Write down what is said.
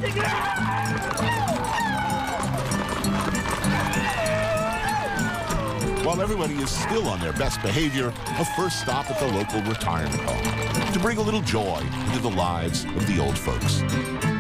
While everybody is still on their best behavior, a first stop at the local retirement home to bring a little joy into the lives of the old folks.